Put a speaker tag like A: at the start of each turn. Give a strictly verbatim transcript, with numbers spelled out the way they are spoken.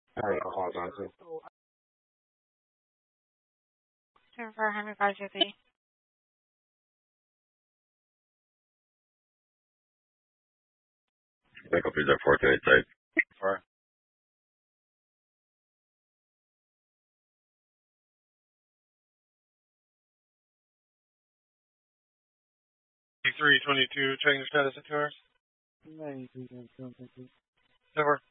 A: All right, I'll hold on to.
B: Ten four hundred five fifty.
A: Pick up is at four two eight type. Four. Three twenty two. Checking the status of yours. Over.